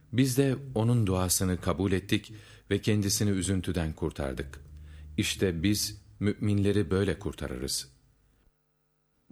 Biz de onun duasını kabul ettik ve kendisini üzüntüden kurtardık. İşte biz müminleri böyle kurtarırız.